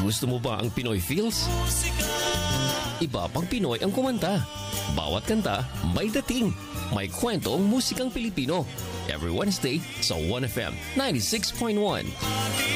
Gusto mo ba ang Pinoy feels? Iba pang Pinoy ang kumanta. Bawat kanta may dating. May kwentong musikang Pilipino. Every Wednesday sa 1FM 96.1.